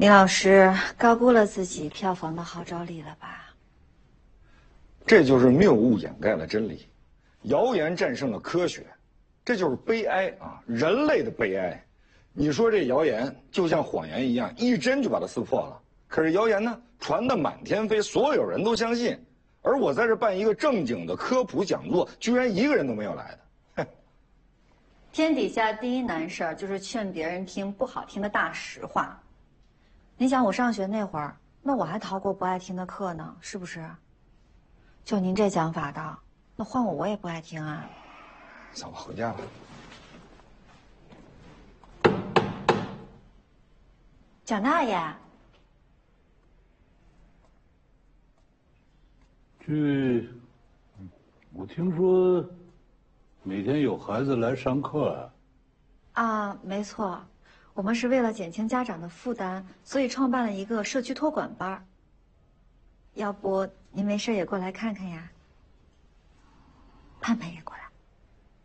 李老师高估了自己票房的号召力了吧？ 这就是谬误掩盖了真理，谣言战胜了科学，这就是悲哀啊！人类的悲哀。你说这谣言就像谎言一样，一针就把它撕破了。可是谣言呢，传得满天飞，所有人都相信。而我在这办一个正经的科普讲座，居然一个人都没有来的。哼！ 天底下第一难事儿就是劝别人听不好听的大实话。你想我上学那会儿，那我还逃过不爱听的课呢，是不是？就您这讲法的，那换我也不爱听啊。 走吧，回家吧。 蒋大爷， 我听说每天有孩子来上课啊？ 啊，没错，我们是为了减轻家长的负担，所以创办了一个社区托管班。要不您没事也过来看看呀？太美